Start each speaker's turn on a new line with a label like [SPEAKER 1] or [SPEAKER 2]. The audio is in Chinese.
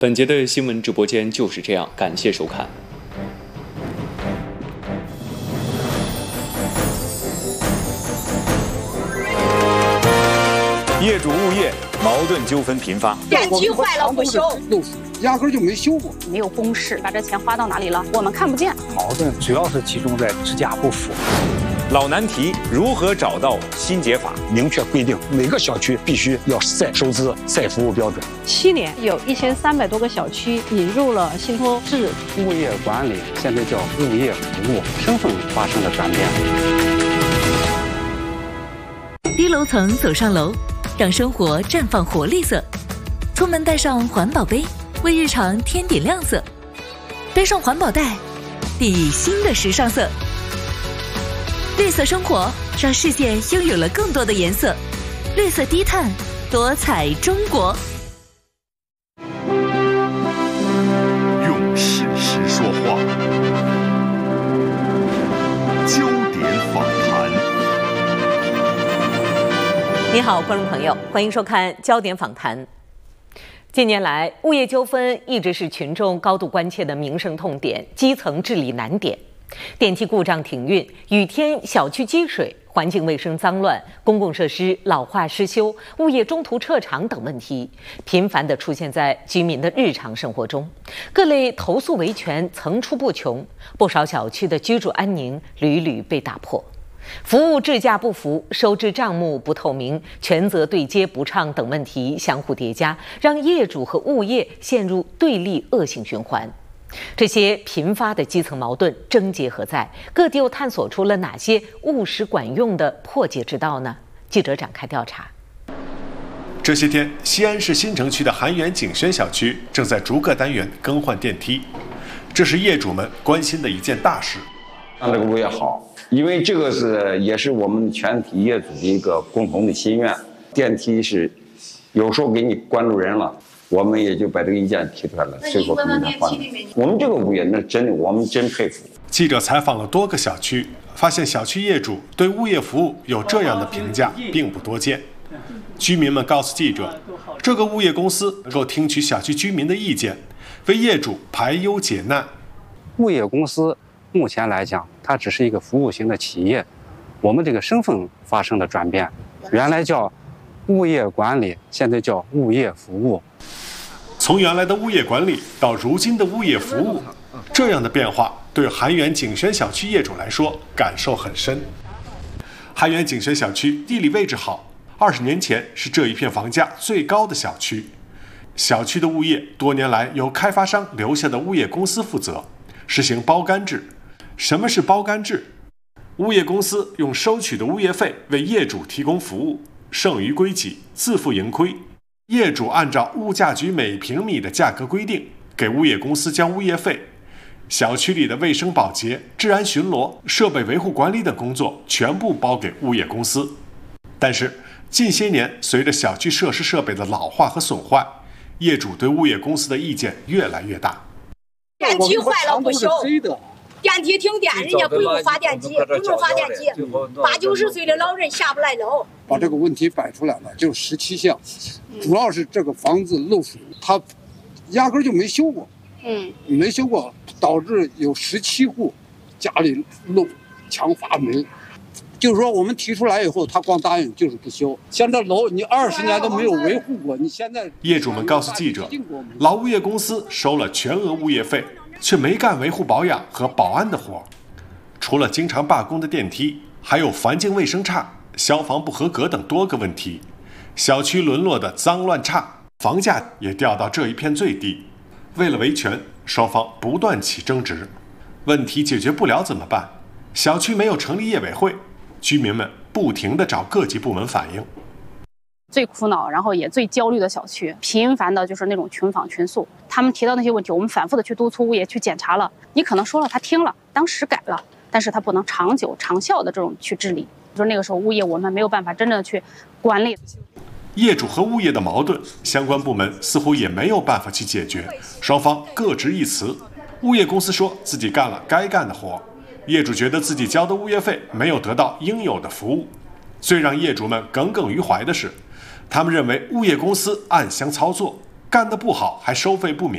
[SPEAKER 1] 本节的新闻直播间就是这样，感谢收看。
[SPEAKER 2] 业主物业矛盾纠纷频发，
[SPEAKER 3] 电梯坏了不修，
[SPEAKER 4] 漏水，压根就没修过，
[SPEAKER 3] 没有公示，把这钱花到哪里了，我们看不见。
[SPEAKER 5] 矛盾主要是集中在支架不符。
[SPEAKER 2] 老难题，如何找到新解法？
[SPEAKER 5] 明确规定每个小区必须要赛收支、赛服务标准。
[SPEAKER 6] 7年有1300多个小区引入了信托制。
[SPEAKER 5] 物业管理现在叫物业服务，身份发生了转变。
[SPEAKER 7] 低楼层走上楼，让生活绽放活力色。出门带上环保杯，为日常添点亮色。背上环保袋，熠熠新的时尚色。绿色生活让世界拥有了更多的颜色，绿色低碳，多彩中国。
[SPEAKER 8] 用事实说话，焦点访谈。
[SPEAKER 9] 你好，观众朋友，欢迎收看焦点访谈。近年来，物业纠纷一直是群众高度关切的民生痛点、基层治理难点。电梯故障停运、雨天小区积水、环境卫生脏乱、公共设施老化失修、物业中途撤场等问题，频繁地出现在居民的日常生活中。各类投诉维权层出不穷，不少小区的居住安宁屡屡被打破。服务质价不符、收支账目不透明、权责对接不畅等问题相互叠加，让业主和物业陷入对立恶性循环。这些频发的基层矛盾症结何在？各地又探索出了哪些务实管用的破解之道呢？记者展开调查。
[SPEAKER 10] 这些天，西安市新城区的韩源景轩小区正在逐个单元更换电梯，这是业主们关心的一件大事。
[SPEAKER 11] 让这个物业好，因为这个也是我们全体业主的一个共同的心愿。电梯是有时候给你关住人了，我们也就把这个意见提出来了，随后给你换。我们这个物业那真的，我们真佩服。
[SPEAKER 10] 记者采访了多个小区，发现小区业主对物业服务有这样的评价并不多见。居民们告诉记者，这个物业公司能够听取小区居民的意见，为业主排忧解难。
[SPEAKER 5] 物业公司目前来讲，它只是一个服务型的企业，我们这个身份发生了转变，原来叫物业管理，现在叫物业服务。
[SPEAKER 10] 从原来的物业管理到如今的物业服务，这样的变化对韩源景轩小区业主来说感受很深。韩源景轩小区地理位置好，20年前是这一片房价最高的小区。小区的物业多年来由开发商留下的物业公司负责，实行包干制。什么是包干制？物业公司用收取的物业费为业主提供服务，剩余归己，自负盈亏。业主按照物价局每平米的价格规定，给物业公司交物业费。小区里的卫生保洁、治安巡逻、设备维护管理等工作全部包给物业公司。但是近些年，随着小区设施设备的老化和损坏，业主对物业公司的意见越来越大。
[SPEAKER 3] 电梯坏了不修，电梯停电，人家不用发电机，不用发电机，80、90岁的老人下不来楼。
[SPEAKER 4] 把这个问题摆出来了，就17项，主要是这个房子漏水，它压根就没修过，没修过，导致有17户家里漏墙发霉。就是说我们提出来以后，他光答应就是不修。像这楼你20年都没有维护过，你现在
[SPEAKER 10] 业主们告诉记者，老物业公司收了全额物业费，却没干维护保养和保安的活。除了经常罢工的电梯，还有环境卫生差、消防不合格等多个问题。小区沦落的脏乱差，房价也掉到这一片最低。为了维权，双方不断起争执。问题解决不了怎么办？小区没有成立业委会，居民们不停地找各级部门反映。
[SPEAKER 3] 最苦恼，然后也最焦虑的小区，频繁的就是那种群访群诉，他们提到那些问题，我们反复的去督促物业去检查了，你可能说了他听了，当时改了，但是他不能长久长效的这种去治理，就是那个时候物业我们没有办法真正的去管理。
[SPEAKER 10] 业主和物业的矛盾，相关部门似乎也没有办法去解决，双方各执一词。物业公司说自己干了该干的活，业主觉得自己交的物业费没有得到应有的服务。最让业主们耿耿于怀的是，他们认为物业公司暗箱操作，干得不好还收费不明。